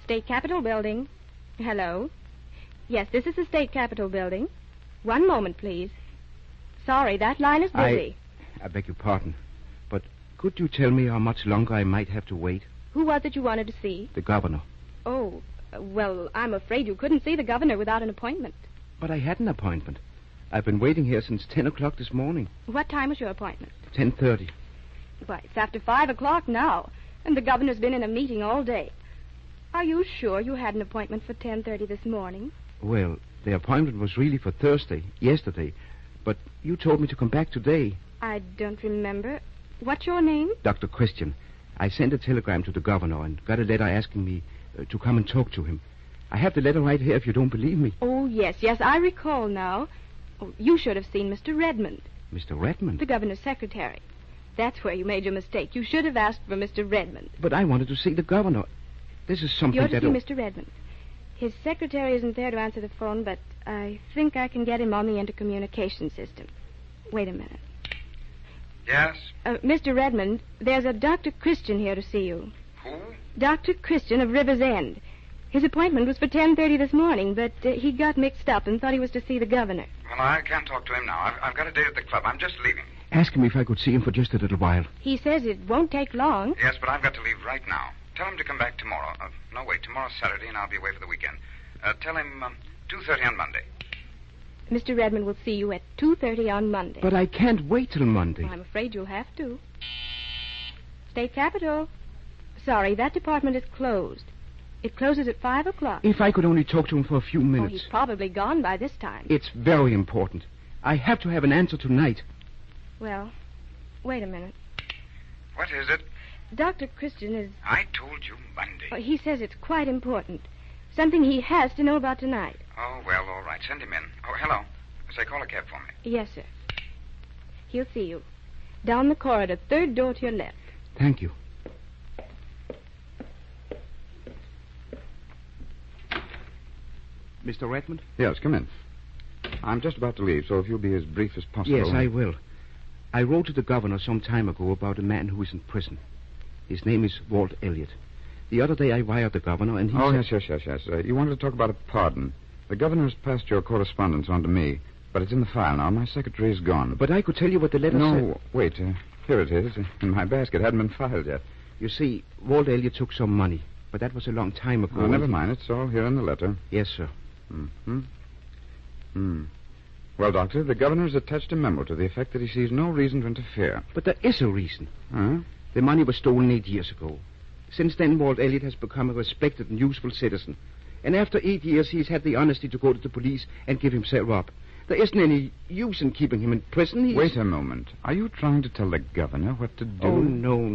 State Capitol Building. Hello? Yes, this is the State Capitol Building. One moment, please. Sorry, that line is busy. I beg your pardon, but could you tell me how much longer I might have to wait? Who was it you wanted to see? The governor. Oh, well, I'm afraid you couldn't see the governor without an appointment. But I had an appointment. I've been waiting here since 10 o'clock this morning. What time was your appointment? 10:30. Why, it's after 5 o'clock now, and the governor's been in a meeting all day. Are you sure you had an appointment for 10:30 this morning? Well, the appointment was really for Thursday, yesterday, but you told me to come back today. I don't remember. What's your name? Dr. Christian. I sent a telegram to the governor and got a letter asking me to come and talk to him. I have the letter right here if you don't believe me. Oh, yes, I recall now. Oh, you should have seen Mr. Redmond. Mr. Redmond? The governor's secretary. That's where you made your mistake. You should have asked for Mr. Redmond. But I wanted to see the governor. This is something You're to that... see Mr. Redmond. His secretary isn't there to answer the phone, but I think I can get him on the intercommunication system. Wait a minute. Yes? Mr. Redmond, there's a Dr. Christian here to see you. Who? Dr. Christian of River's End. His appointment was for 10:30 this morning, but he got mixed up and thought he was to see the governor. Well, I can't talk to him now. I've got a date at the club. I'm just leaving. Ask him if I could see him for just a little while. He says it won't take long. Yes, but I've got to leave right now. Tell him to come back tomorrow. No, wait. Tomorrow's Saturday, and I'll be away for the weekend. Tell him 2:30 on Monday. Mr. Redmond will see you at 2:30 on Monday. But I can't wait till Monday. Well, I'm afraid you'll have to. State Capitol. Sorry, that department is closed. It closes at 5 o'clock. If I could only talk to him for a few Oh, minutes. he's probably gone by this time. It's very important. I have to have an answer tonight. Well, wait a minute. What is it? Dr. Christian is... I told you Monday. He says it's quite important. Something he has to know about tonight. Oh, well, all right. Send him in. Oh, hello. Say, call a cab for me. Yes, sir. He'll see you. Down the corridor, third door to your left. Thank you. Mr. Redmond? Yes, come in. I'm just about to leave, so if you'll be as brief as possible... Yes, I will. I wrote to the governor some time ago about a man who is in prison. His name is Walt Elliott. The other day I wired the governor, and he said... Yes. You wanted to talk about a pardon. The governor has passed your correspondence on to me, but it's in the file now. My secretary is gone. But I could tell you what the letter said. No, wait. Here it is, in my basket. It hadn't been filed yet. You see, Walt Elliott took some money, but that was a long time ago. Oh, never mind. It's all here in the letter. Yes, sir. Well, Doctor, the governor has attached a memo to the effect that he sees no reason to interfere. But there is a reason. Huh? The money was stolen 8 years ago. Since then, Walt Elliott has become a respected and useful citizen. And after 8 years, he's had the honesty to go to the police and give himself up. There isn't any use in keeping him in prison. Wait a moment. Are you trying to tell the governor what to do? Oh, no,